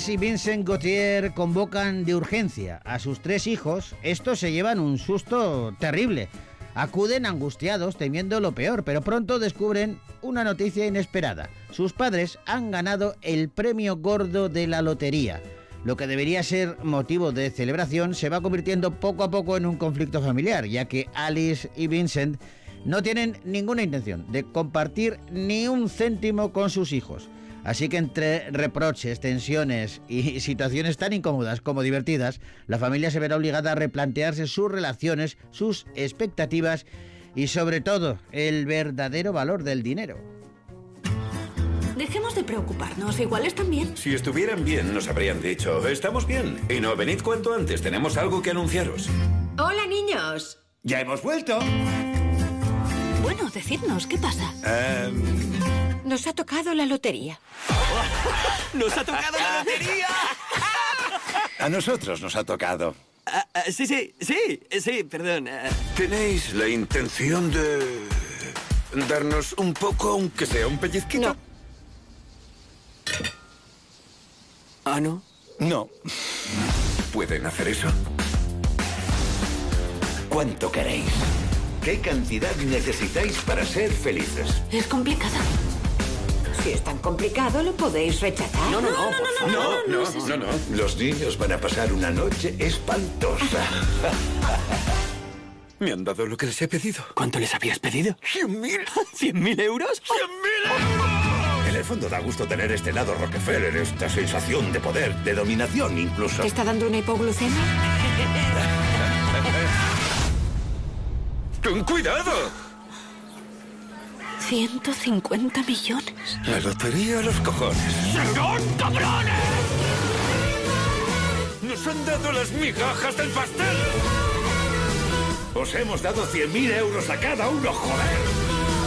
y Vincent Gauthier convocan de urgencia a sus 3 hijos. Estos se llevan un susto terrible. Acuden angustiados temiendo lo peor, pero pronto descubren una noticia inesperada. Sus padres han ganado el premio gordo de la lotería. Lo que debería ser motivo de celebración se va convirtiendo poco a poco en un conflicto familiar, ya que Alice y Vincent no tienen ninguna intención de compartir ni un céntimo con sus hijos. Así que entre reproches, tensiones y situaciones tan incómodas como divertidas, la familia se verá obligada a replantearse sus relaciones, sus expectativas y sobre todo el verdadero valor del dinero. Dejemos de preocuparnos, igual están bien. Si estuvieran bien, nos habrían dicho, estamos bien. Y no, venid cuanto antes, tenemos algo que anunciaros. Hola, niños. ¡Ya hemos vuelto! Bueno, decidnos, ¿qué pasa? Nos ha tocado la lotería. ¡Nos ha tocado la lotería! A nosotros nos ha tocado. Sí, perdón. ¿Tenéis la intención de darnos un poco, aunque sea un pellizquito? No. ¿Ah, no? No. ¿Pueden hacer eso? ¿Cuánto queréis? ¿Qué cantidad necesitáis para ser felices? Es complicado. Si es tan complicado, lo podéis rechazar. No, por favor. No. Los niños van a pasar una noche espantosa. Me han dado lo que les he pedido. ¿Cuánto les habías pedido? 100.000. ¿100.000 euros? ¡100.000! En el fondo da gusto tener este lado Rockefeller, esta sensación de poder, de dominación incluso. ¿Te está dando una hipoglucemia? ¡Ten cuidado! 150 millones. La lotería a los cojones. ¡Son cabrones! ¡Nos han dado las migajas del pastel! Os hemos dado 100.000 euros a cada uno, joder.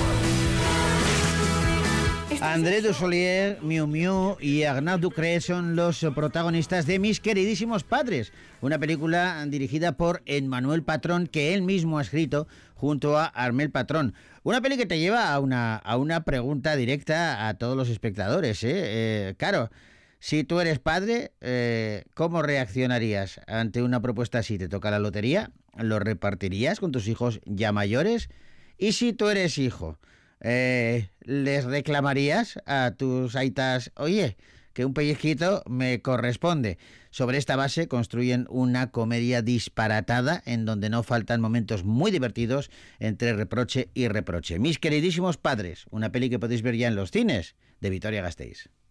André Dussolier, Miu Miu y Arnaud Ducré son los protagonistas de Mis queridísimos padres, una película dirigida por Emmanuel Patron que él mismo ha escrito junto a Armel Patron. Una peli que te lleva a una pregunta directa a todos los espectadores, Claro, si tú eres padre, ¿cómo reaccionarías ante una propuesta así? ¿Te toca la lotería? ¿Lo repartirías con tus hijos ya mayores? Y si tú eres hijo, ¿les reclamarías a tus aitas, oye, que un pellizquito me corresponde? Sobre esta base construyen una comedia disparatada en donde no faltan momentos muy divertidos entre reproche y reproche. Mis queridísimos padres, una peli que podéis ver ya en los cines de Vitoria-Gasteiz.